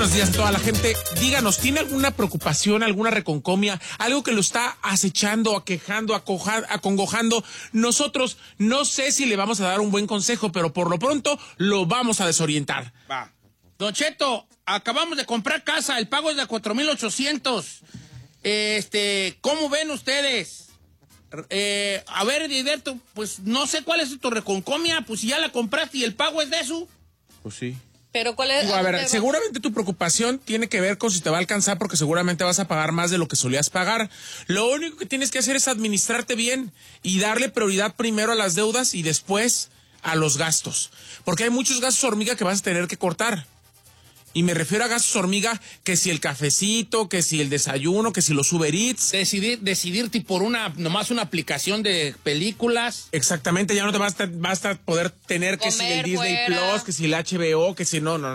buenos días a toda la gente. Díganos, ¿tiene alguna preocupación, alguna reconcomia, algo que lo está acechando, aquejando, acongojando? Nosotros no sé si le vamos a dar un buen consejo, pero por lo pronto lo vamos a desorientar. Va. Don Cheto, acabamos de comprar casa, el pago es de 4,800. ¿Cómo ven ustedes? A ver, Diberto, pues no sé cuál es tu reconcomia, pues si ya la compraste y el pago es de eso. Pues sí. Pero ¿cuál es? A ver, seguramente tu preocupación tiene que ver con si te va a alcanzar, porque seguramente vas a pagar más de lo que solías pagar. Lo único que tienes que hacer es administrarte bien y darle prioridad primero a las deudas y después a los gastos. Porque hay muchos gastos hormiga que vas a tener que cortar. Y me refiero a gastos hormiga, que si el cafecito, que si el desayuno, que si los Uber Eats. Decidirte por nomás una aplicación de películas. Exactamente, ya no te vas a poder tener que si el Disney Plus, que si el HBO, que si no.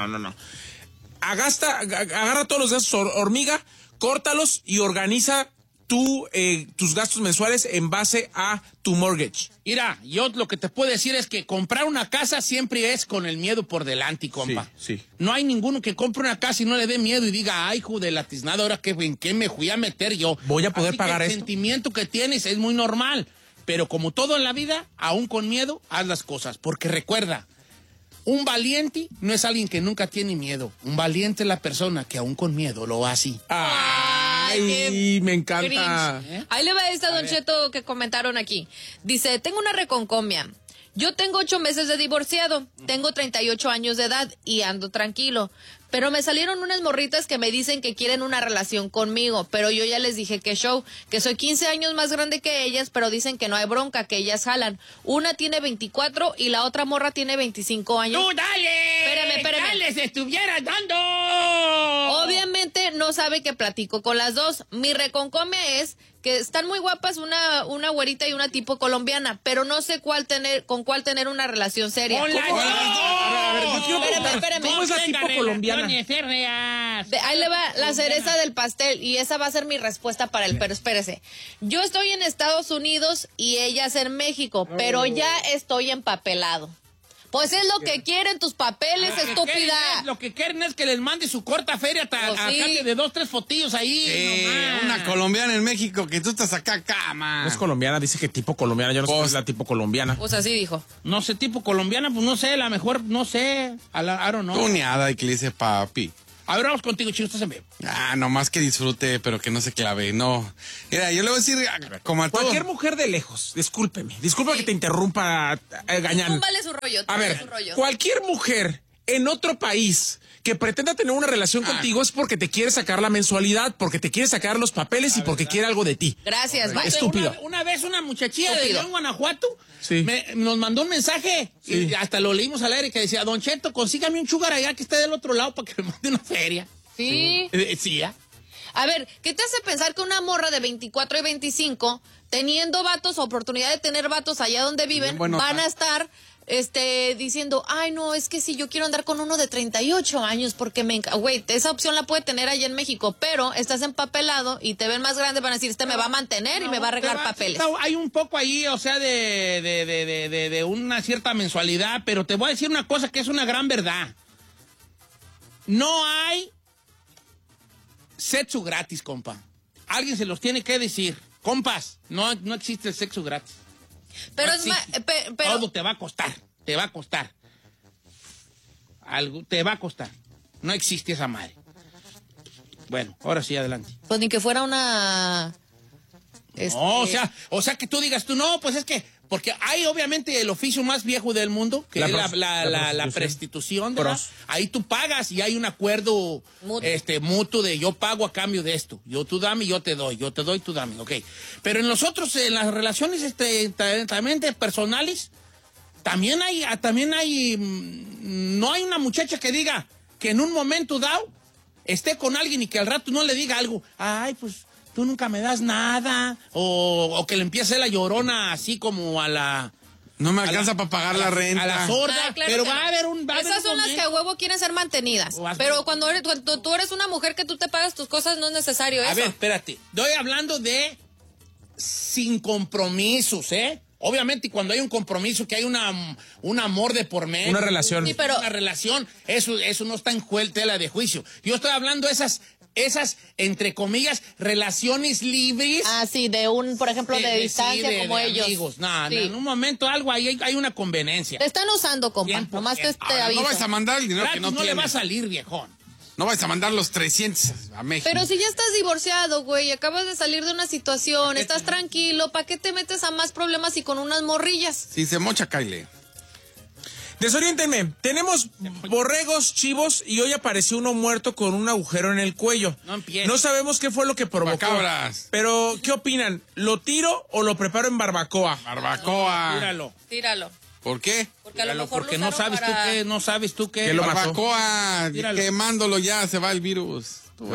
Agarra todos los gastos hormiga, córtalos y organiza tus gastos mensuales en base a tu mortgage. Mira, yo lo que te puedo decir es que comprar una casa siempre es con el miedo por delante, compa. Sí. No hay ninguno que compre una casa y no le dé miedo y diga, ay, hijo de la tiznada, ahora en qué me fui a meter yo. Voy a poder pagar esto. El sentimiento que tienes es muy normal, pero como todo en la vida, aún con miedo, haz las cosas. Porque recuerda, un valiente no es alguien que nunca tiene miedo. Un valiente es la persona que aún con miedo lo hace. Ay, me encanta. Ahí le va esta, Don Cheto, que comentaron aquí. Dice, tengo una reconcomia. Yo tengo 8 meses de divorciado, tengo 38 años de edad y ando tranquilo. Pero me salieron unas morritas que me dicen que quieren una relación conmigo, pero yo ya les dije que show, que soy 15 años más grande que ellas, pero dicen que no hay bronca, que ellas jalan. Una tiene 24 y la otra morra tiene 25 años. ¡Tú dale! Espérame. ¡Dale, se estuvieras dando! Obviamente no sabe que platico con las dos. Mi reconcomia es que están muy guapas, una güerita y una tipo colombiana, pero no sé con cuál tener una relación seria. ¡Hola! A ver, yo quiero preguntar, Espérame. ¿cómo es la tipo colombiana? Ahí le va la cereza del pastel y esa va a ser mi respuesta para él, pero espérese. Yo estoy en Estados Unidos y ellas en México, pero ya estoy empapelado. Pues es lo que quieren tus papeles, estúpida. Lo que quieren es que les mande su corta feria a cambio de 2, 3 fotillos ahí. Una colombiana en México, que tú estás acá, man. No es colombiana, dice que tipo colombiana. Yo no sé si es la tipo colombiana. Pues así dijo. No sé, tipo colombiana, pues no sé, la mejor, no sé. I don't know. Tuneada y que le dice papi. A ver, vamos contigo, chicos, estás en vivo. Nomás que disfrute, pero que no se clave, no. Mira, yo le voy a decir, como a todo. Cualquier mujer de lejos, disculpa que te interrumpa, Gañán. Túmbale su rollo, A ver, cualquier mujer en otro país que pretenda tener una relación contigo es porque te quiere sacar la mensualidad, porque te quiere sacar los papeles y porque quiere algo de ti. Gracias, va. Estúpido. Una vez una muchachilla de León, Guanajuato, sí, nos mandó un mensaje, sí, y hasta lo leímos al aire, que decía, Don Cheto, consígame un sugar allá que esté del otro lado para que me mande una feria. Sí. Decía. A ver, ¿qué te hace pensar que una morra de 24 y 25, teniendo vatos, oportunidad de tener vatos allá donde viven, van a estar diciendo, ay, no, es que sí, yo quiero andar con uno de 38 años porque güey, esa opción la puede tener allá en México, pero estás empapelado y te ven más grande, van a decir, me va a mantener y me va a arreglar papeles. Hay un poco ahí, o sea, de una cierta mensualidad, pero te voy a decir una cosa que es una gran verdad. No hay sexo gratis, compa. Alguien se los tiene que decir. Compas, no existe el sexo gratis. Pero pero todo te va a costar. Algo te va a costar. No existe esa madre. Bueno, ahora sí, adelante. Pues ni que fuera una... No, o sea que tú digas tú, no, pues es que, porque hay obviamente el oficio más viejo del mundo, que es la prostitución, ¿verdad? Ahí tú pagas y hay un acuerdo mutuo de yo pago a cambio de esto. Tú dame, yo te doy, tú dame, ok. Pero en las relaciones también personales, también hay, no hay una muchacha que diga que en un momento dado esté con alguien y que al rato no le diga algo, ay, pues tú nunca me das nada, o que le empiece la llorona así como a la... No me alcanza para pagar la renta. A la sorda, claro, pero va a haber un... Esas son las que a huevo quieren ser mantenidas. Pero cuando tú eres una mujer que tú te pagas tus cosas, no es necesario eso. A ver, espérate. Estoy hablando de sin compromisos, ¿eh? Obviamente, cuando hay un compromiso, que hay un amor de por medio. Una relación. Sí, pero... Una relación, eso no está en tela de juicio. Yo estoy hablando de esas, entre comillas, relaciones libres. Ah, sí, por ejemplo, de distancia, como de ellos. Amigos. No, sí. En un momento algo ahí hay una conveniencia. Te están usando, compa. Nomás te aviso. No vais a mandar el dinero que no le tienes. va a salir, viejón. No vais a mandar los 300 a México. Pero si ya estás divorciado, güey, acabas de salir de una situación, estás tranquilo, ¿para qué te metes a más problemas y con unas morrillas? Si se mocha, Kyle. Desoriéntenme. Tenemos borregos, chivos y hoy apareció uno muerto con un agujero en el cuello. No empieces. No sabemos qué fue lo que provocó. Chupacabras. Pero, ¿qué opinan? ¿Lo tiro o lo preparo en barbacoa? Barbacoa. Tíralo. ¿Por qué? Porque a lo mejor porque lo usaron no sabes tú qué. Que lo mató. Barbacoa. Tíralo. Quemándolo ya se va el virus.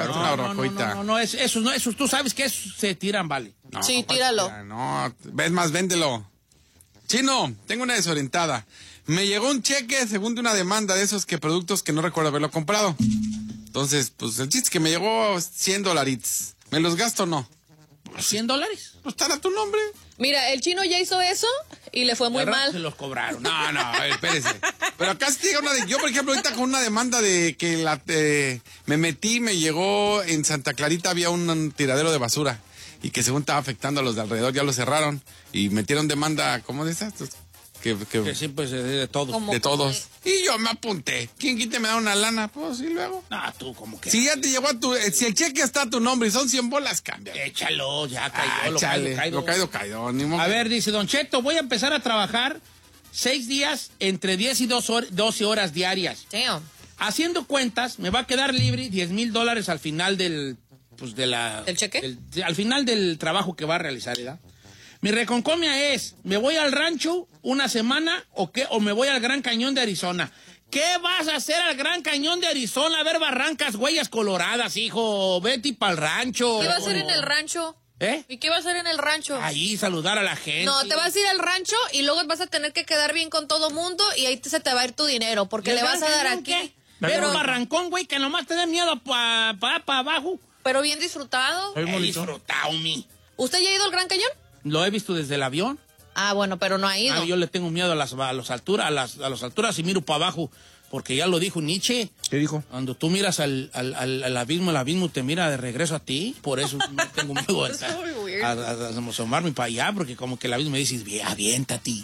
Eso, tú sabes que eso se tiran, vale. No, Sí, tíralo. No, ves más, véndelo. Chino, tengo una desorientada. Me llegó un cheque según de una demanda de esos productos que no recuerdo haberlo comprado. Entonces, pues el chiste es que me llegó $100. ¿Me los gasto o no? ¿$100? Pues estar a tu nombre. Mira, el chino ya hizo eso y le fue muy mal. Se los cobraron. No, a ver, espérese. Pero acá sí llega yo, por ejemplo, ahorita con una demanda de que me llegó en Santa Clarita, había un tiradero de basura y que según estaba afectando a los de alrededor, ya lo cerraron y metieron demanda, ¿cómo de esas? Que sí, pues de todo. Como- De todos. Y yo me apunté. ¿Quién quite me da una lana? Pues y luego. No, tú como que. Si ya te llegó si el cheque está a tu nombre y son 100 bolas, cambia. Échalo, ya cayó. Chale, lo caído, ni modo. A ver, dice Don Cheto, voy a empezar a trabajar 6 días entre 10 y 12 horas diarias. Damn. Haciendo cuentas, me va a quedar libre $10,000 al final ¿Del cheque? Al final del trabajo que va a realizar, ¿verdad? Mi reconcomia es, ¿me voy al rancho una semana o me voy al Gran Cañón de Arizona? ¿Qué vas a hacer al Gran Cañón de Arizona? A ver barrancas, huellas coloradas, hijo. Vete para el rancho. ¿Qué va a hacer en el rancho? ¿Eh? ¿Y qué va a hacer en el rancho? Ahí, saludar a la gente. No, te vas a ir al rancho y luego vas a tener que quedar bien con todo mundo y ahí se te va a ir tu dinero porque le vas a dar aquí. ¿Qué? Pero, un barrancón, güey, que nomás te dé miedo para abajo. pero bien disfrutado. Muy He bonito. disfrutado, mi. ¿Usted ya ha ido al Gran Cañón? Lo he visto desde el avión. Ah, bueno, pero no ha ido. Yo le tengo miedo a las alturas y miro para abajo. Porque ya lo dijo Nietzsche. ¿Qué dijo? Cuando tú miras al abismo, el abismo te mira de regreso a ti. Por eso no tengo miedo a asomarme para allá, porque como que el abismo me dice, aviéntate.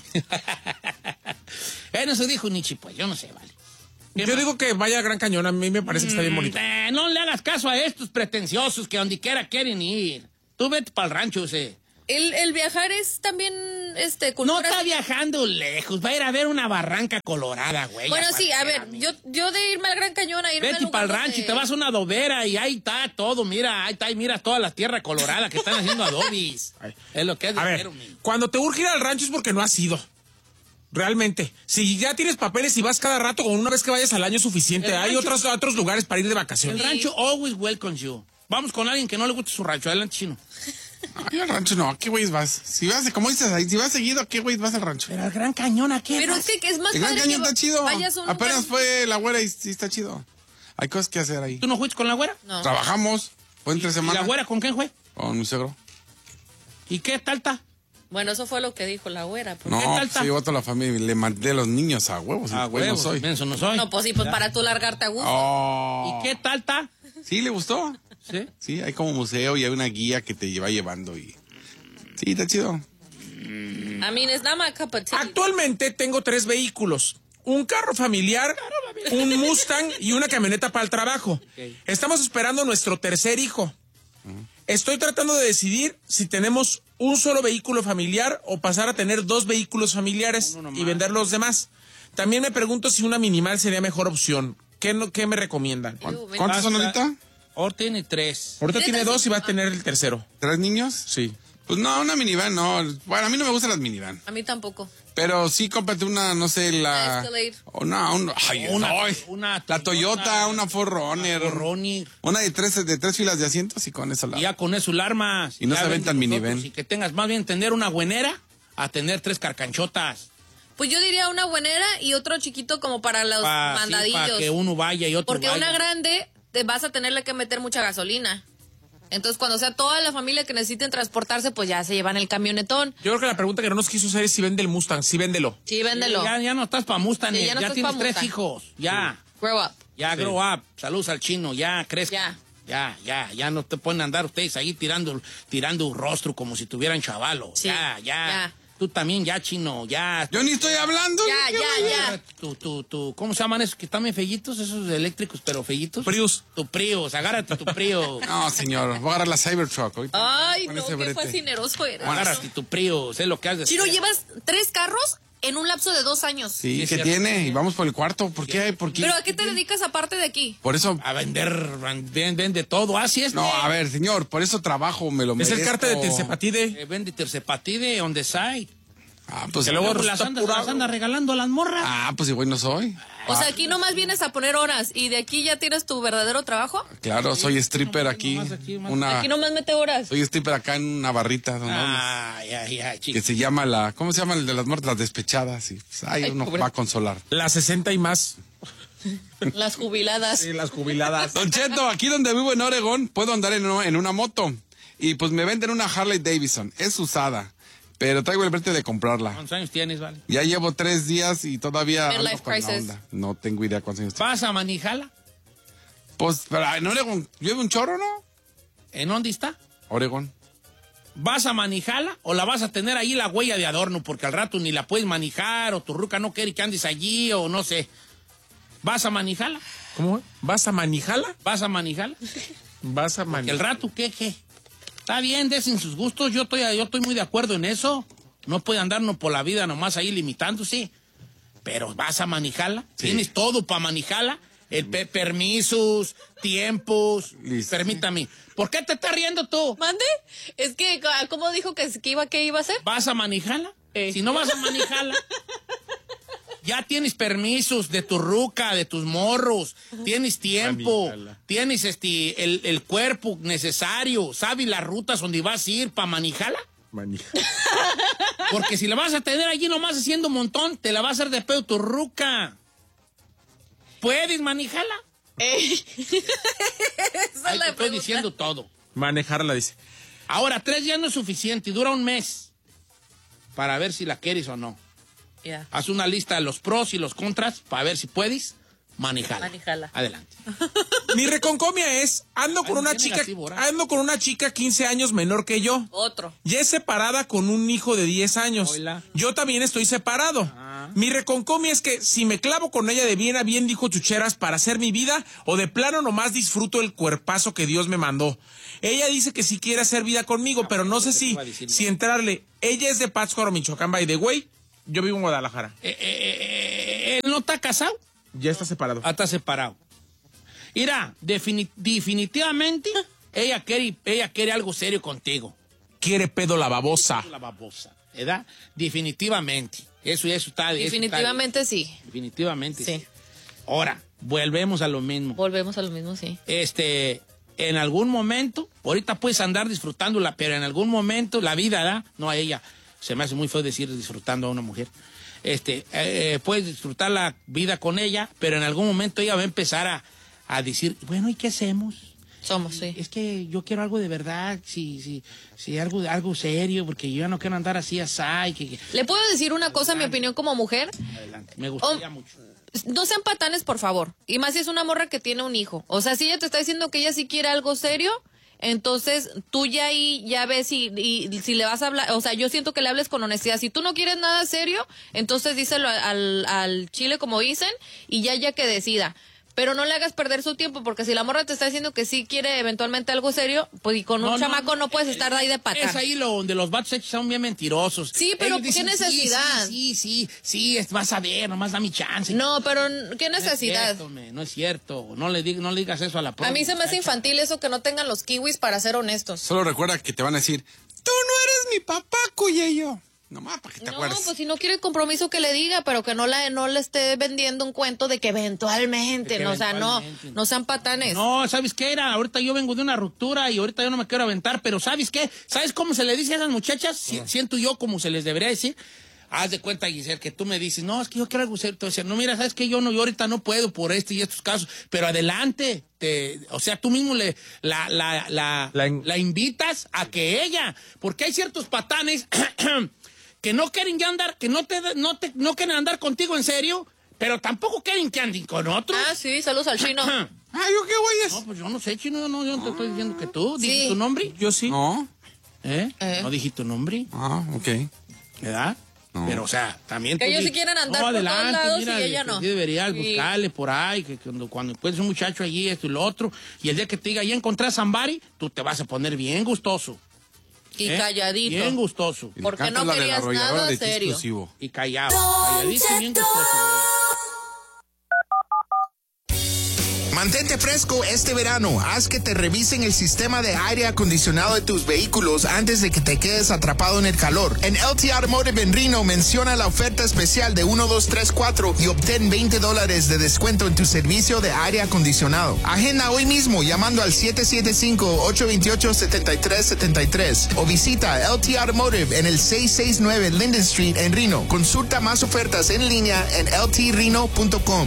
Eso dijo Nietzsche, pues yo no sé, vale. Yo digo que vaya al Gran Cañón, a mí me parece que está bien bonito. No le hagas caso a estos pretenciosos que donde quiera quieren ir. Tú vete para el rancho ese. El viajar es también No cultura. está viajando lejos, va a ir a ver una barranca colorada, güey. Bueno, sí, a ver, yo de irme al Gran Cañón a irme al Vete lugar para el rancho donde- y te vas a una adobera y ahí está todo, mira, ahí está, y mira toda la tierra colorada que están haciendo adobis. Es lo que es A ver, dinero, mi. cuando te urge ir al rancho es porque no has ido. Realmente. Si ya tienes papeles y vas cada rato, con una vez que vayas al año es suficiente. El Hay rancho- otros lugares para ir de El vacaciones. rancho always welcomes you. Vamos con alguien que no le guste su rancho. Adelante, Chino. Ay, al rancho no, ¿a qué güey vas? Si vas, como dices ahí, si vas seguido, ¿a qué güey vas al rancho? Pero al Gran Cañón, ¿a qué? Pero es que es más El Gran padre Cañón que está chido. vayas a un Apenas lugar- fue la güera y sí está chido. Hay cosas que hacer ahí. ¿Tú no fuiste con la güera? No. Trabajamos, fue entre ¿Y semana. la güera con quién fue? Con mi suegro. ¿Y qué tal está? Bueno, eso fue lo que dijo la güera. pues. No, tal pues está? se llevó a toda la familia y le mandé a los niños a huevos. Ah, güey, no soy. Menso no soy. No, pues sí, pues para tú largarte a gusto. Oh. ¿Y qué tal está? Sí, le gustó. ¿Sí? Sí, hay como museo y hay una guía que te va llevando y... Sí, está chido. I mean, it's not my cup of tea. Actualmente tengo 3 vehículos. Un carro familiar, un Mustang y una camioneta para el trabajo. Estamos esperando nuestro tercer hijo. Estoy tratando de decidir si tenemos un solo vehículo familiar o pasar a tener 2 vehículos familiares y vender los demás. También me pregunto si una minimal sería mejor opción. ¿Qué me recomiendan? ¿Cuántos son ahorita? Ahora tiene 3. Ahorita tiene 2 y va a tener el tercero. ¿3 niños? Sí. Pues no, una minivan no. Bueno, a mí no me gustan las minivan. A mí tampoco. Pero sí, cómprate una, no sé, la... Escalade. Una la Toyota, una 4Runner. Forroni. Una de tres filas de asientos y con eso la... Y ya con eso la armas. Y no Ya se aventan venden los minivan. otros. Y que tengas más bien tener una buenera a tener 3 carcanchotas. Pues yo diría una buenera y otro chiquito como para los mandadillos. Para que uno vaya y otro Porque vaya. una grande te vas a tenerle que meter mucha gasolina. Entonces, cuando sea toda la familia que necesiten transportarse, pues ya se llevan el camionetón. Yo creo que la pregunta que no nos quiso hacer es si vende el Mustang. Sí, véndelo. Sí, véndelo. Ya no estás para Mustang, Sí, ya tienes 3 hijos. Ya. Sí. Grow up. Ya, grow up. Saludos al chino, ya crezca. Ya no te pueden andar ustedes ahí tirando rostro como si tuvieran chavalo. Sí. Ya. Tú también, ya, chino, ya. Yo ni estoy hablando. Ya. ¿Cómo se llaman esos que están bien fellitos? Esos eléctricos, pero fellitos. Prius. Tu Prius, agárrate tu Prius. No, señor, voy a agarrar la Cybertruck. Ay, Con no, ese qué brete. fascineroso eres. Agárrate tu Prius, es lo que has de Chino, hacer. llevas 3 carros en un lapso de 2 años. Sí, es ¿qué cierto. tiene? Y vamos por el cuarto. ¿Por qué? ¿Por qué? ¿Pero a qué te dedicas aparte de aquí? Por eso... A vende todo, así es. No, a ver, señor, por eso trabajo, me lo Es merezco. el cártel de Tirsepatide. Vende tercepatide on the side. Ah, pues... Que luego Luego las anda regalando a las morras. Ah, pues igual no soy. O sea, aquí nomás vienes a poner horas y de aquí ya tienes tu verdadero trabajo. Claro, soy stripper aquí. Aquí nomás mete horas. Soy stripper acá en una barrita. Ya, Que chico. se llama ¿cómo se llama el de las muertas? Las despechadas. Y pues, ahí uno pobre. va a consolar. Las 60 y más. Las jubiladas. Sí, las jubiladas. Don Cheto, aquí donde vivo en Oregón, puedo andar en una moto. Y pues me venden una Harley Davidson. Es usada. Pero traigo el brete de comprarla. ¿Cuántos años tienes, vale? Ya llevo 3 días y todavía ando Midlife con la crisis. onda. No tengo idea cuántos años tengo. ¿Vas a Manijala? Pues, pero en Oregón, ¿llueve un chorro, no? ¿En dónde está? Oregón. ¿Vas a Manijala o la vas a tener ahí la huella de adorno? Porque al rato ni la puedes manejar o tu ruca no quiere que andes allí o no sé. ¿Vas a Manijala? ¿Cómo? ¿Vas a Manijala? ¿Vas a Manijala? Vas a Que el Manijala. rato, ¿qué? Está bien, desen sus gustos, yo estoy muy de acuerdo en eso. No puede andarnos por la vida nomás ahí limitándose. Pero vas a Manijala, Sí. tienes todo para Manijala. Permisos, tiempos. Listo. Permítame. ¿Por qué te estás riendo tú? ¿Mande? Es que, ¿cómo dijo que qué iba a hacer? ¿Vas a Manijala? Si no vas a Manijala, ya tienes permisos de tu ruca, de tus morros, tienes tiempo, Manijala. tienes el cuerpo necesario, ¿sabes las rutas donde vas a ir para Manijala? Manijala. Porque si la vas a tener allí nomás haciendo un montón, te la va a hacer de pedo tu ruca. ¿Puedes Manijala? Esa Ahí es la te estoy pregunta. diciendo todo. Manejarla, dice. Ahora, 3 días no es suficiente y dura un mes para ver si la quieres o no. Ya. Haz una lista de los pros y los contras para ver si puedes manejarla. Manejarla. Adelante. Mi reconcomia es, ando con Ay, una qué chica, negativo, ¿verdad? ando con una chica 15 años menor que yo. Otro. Ya es separada con un hijo de 10 años. Hola. Yo también estoy separado. Ah. Mi reconcomia es que si me clavo con ella de bien a bien, dijo Chucheras, para hacer mi vida, o de plano nomás disfruto el cuerpazo que Dios me mandó. Ella dice que sí quiere hacer vida conmigo, pero no sé si entrarle. Ella es de Pátzcuaro, Michoacán, by the way. Yo vivo en Guadalajara. ¿Él no está casado? Ya está separado. Está separado. Mira, definitivamente ella quiere algo serio contigo. Quiere pedo la babosa. La babosa, ¿verdad? Definitivamente. Eso está. Definitivamente sí. Definitivamente. Sí. Ahora, volvemos a lo mismo. Volvemos a lo mismo, sí. En algún momento, ahorita puedes andar disfrutándola, pero en algún momento, la vida, ¿verdad? No a ella. Se me hace muy feo decir disfrutando a una mujer. Puedes disfrutar la vida con ella, pero en algún momento ella va a empezar a decir, bueno, ¿y qué hacemos? Somos, sí. Es que yo quiero algo de verdad, sí, algo serio, porque yo ya no quiero andar así, que... ¿Le puedo decir una cosa, mi opinión como mujer? Adelante, me gustaría mucho. No sean patanes, por favor. Y más si es una morra que tiene un hijo. O sea, si ella te está diciendo que ella sí quiere algo serio, entonces tú ya ahí ya ves y si le vas a hablar. O sea, yo siento que le hables con honestidad. Si tú no quieres nada serio, entonces díselo al chile, como dicen, y ya que decida. Pero no le hagas perder su tiempo, porque si la morra te está diciendo que sí quiere eventualmente algo serio, pues y con un chamaco no puedes estar ahí de patán. Es ahí donde los vatos hechos son bien mentirosos. Sí, pero Ellos dicen, ¿qué necesidad? Sí, vas a ver, nomás da mi chance. No, pero ¿qué necesidad? No es cierto. No le digas eso a la pobre A mí se me hace muchacha. infantil eso que no tengan los kiwis, para ser honestos. Solo recuerda que te van a decir, tú no eres mi papá, Cuyeyo. Nomás para que te No, acuerdes. pues si no quiere compromiso que le diga, pero que no le esté vendiendo un cuento de que eventualmente, De que o sea, eventualmente. no sean patanes. No, ¿sabes qué era? Ahorita yo vengo de una ruptura y ahorita yo no me quiero aventar, pero ¿sabes qué? ¿Sabes cómo se le dice a esas muchachas? Siento yo como se les debería decir. haz de cuenta, Giselle, que tú me dices, no, es que yo quiero algo serio. Te decía, no, mira, sabes que yo ahorita no puedo por este y estos casos, pero adelante. O sea, tú mismo la invitas a que ella, porque hay ciertos patanes que no quieren ya andar, que no quieren andar contigo en serio, pero tampoco quieren que anden con otros. Ah, sí, saludos al chino. ¿Yo qué güey es? No, pues yo no sé, chino, no, yo no te estoy diciendo que tú. ¿Dijiste tu nombre? Yo sí. No. ¿No dijiste tu nombre? Ah, ok. ¿Verdad? No. Pero, o sea, también... Que ellos sí quieren andar por todos lados y ella no. Sí deberías buscarle por ahí, que cuando encuentres un muchacho allí, esto y lo otro, y el día que te diga, ya encontré a somebody, tú te vas a poner bien gustoso. Y calladito. Bien gustoso. Porque no querías nada serio. Exclusivo. Y callado. Calladito y bien gustoso. Mantente fresco este verano. Haz que te revisen el sistema de aire acondicionado de tus vehículos antes de que te quedes atrapado en el calor. En LT Automotive en Reno menciona la oferta especial de 1, 2, 3, 4 y obtén $20 de descuento en tu servicio de aire acondicionado. Agenda hoy mismo llamando al 775-828-7373 o visita LT Automotive en el 669 Linden Street en Reno. Consulta más ofertas en línea en ltreno.com.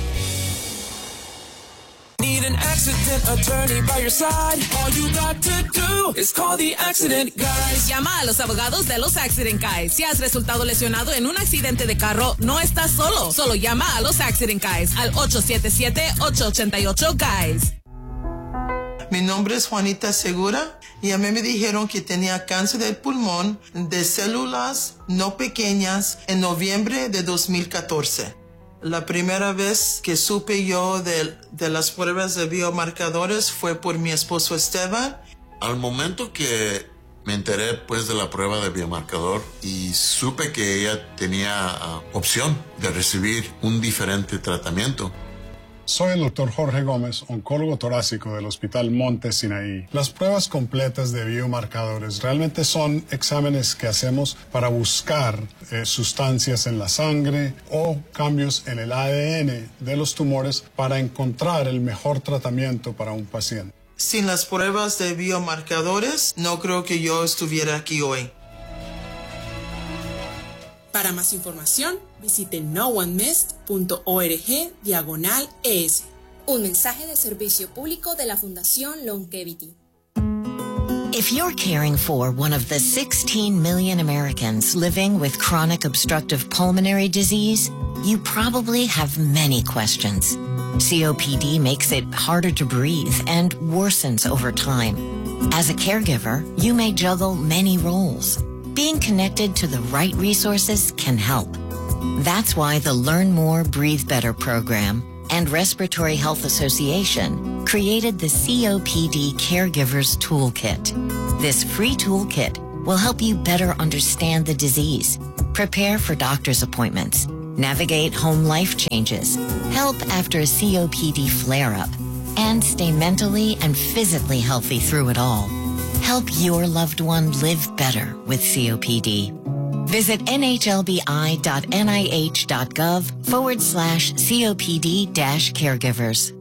Need an accident attorney by your side. All you got to do is call the Accident Guys. Llama a los abogados de los Accident Guys. Si has resultado lesionado en un accidente de carro, no estás solo. Solo llama a los Accident Guys al 877-888-GUYS. Mi nombre es Juanita Segura y a mí me dijeron que tenía cáncer del pulmón de células no pequeñas en noviembre de 2014. La primera vez que supe yo de las pruebas de biomarcadores fue por mi esposo Esteban. Al momento que me enteré pues de la prueba de biomarcador y supe que ella tenía opción de recibir un diferente tratamiento. Soy el Dr. Jorge Gómez, oncólogo torácico del Hospital Monte Sinaí. Las pruebas completas de biomarcadores realmente son exámenes que hacemos para buscar sustancias en la sangre o cambios en el ADN de los tumores para encontrar el mejor tratamiento para un paciente. Sin las pruebas de biomarcadores, no creo que yo estuviera aquí hoy. Para más información, visite noonemissed.org/ES. Un mensaje de servicio público de la Fundación Longevity. If you're caring for one of the 16 million Americans living with chronic obstructive pulmonary disease, you probably have many questions. COPD makes it harder to breathe and worsens over time. As a caregiver, you may juggle many roles. Being connected to the right resources can help. That's why the Learn More, Breathe Better program and Respiratory Health Association created the COPD Caregivers Toolkit. This free toolkit will help you better understand the disease, prepare for doctor's appointments, navigate home life changes, help after a COPD flare-up, and stay mentally and physically healthy through it all. Help your loved one live better with COPD. Visit nhlbi.nih.gov/COPD-caregivers.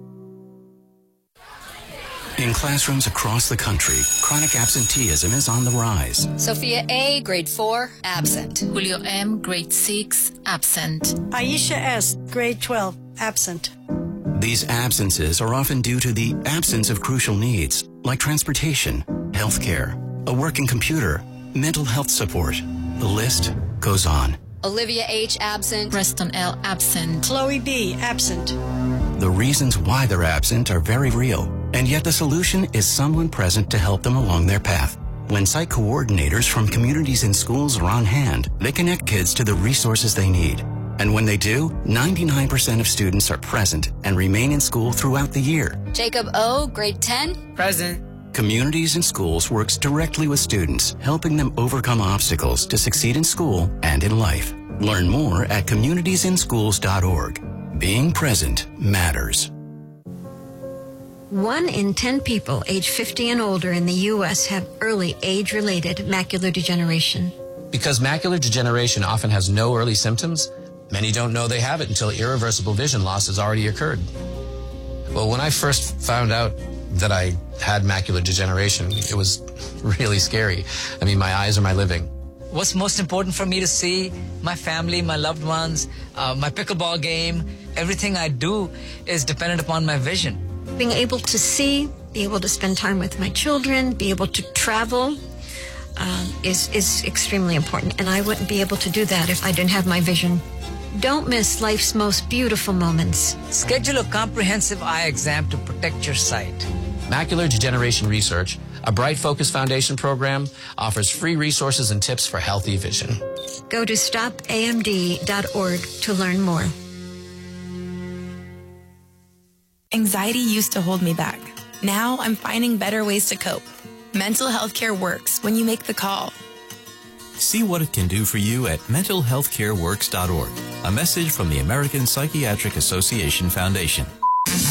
In classrooms across the country, chronic absenteeism is on the rise. Sophia A., grade 4, absent. Julio M., grade 6, absent. Aisha S., grade 12, absent. These absences are often due to the absence of crucial needs, like transportation, healthcare, a working computer, mental health support. The list goes on. Olivia H., absent. Preston L., absent. Chloe B., absent. The reasons why they're absent are very real, and yet the solution is someone present to help them along their path. When site coordinators from communities and schools are on hand, they connect kids to the resources they need. And when they do, 99% of students are present and remain in school throughout the year. Jacob O., grade 10. Present. Communities and Schools works directly with students, helping them overcome obstacles to succeed in school and in life. Learn more at communitiesinschools.org. Being present matters. 1 in 10 people age 50 and older in the U.S. have early age-related macular degeneration. Because macular degeneration often has no early symptoms, many don't know they have it until irreversible vision loss has already occurred. Well, when I first found out that I had macular degeneration, it was really scary. I mean, my eyes are my living. What's most important for me to see? My family, my loved ones, my pickleball game. Everything I do is dependent upon my vision. Being able to see, be able to spend time with my children, be able to travel is extremely important. And I wouldn't be able to do that if I didn't have my vision. Don't miss life's most beautiful moments. Schedule a comprehensive eye exam to protect your sight. Macular Degeneration Research, a Bright Focus Foundation program, offers free resources and tips for healthy vision. Go to stopamd.org to learn more. Anxiety used to hold me back. Now I'm finding better ways to cope. Mental health care works when you make the call. See what it can do for you at mentalhealthcareworks.org. A message from the American Psychiatric Association Foundation.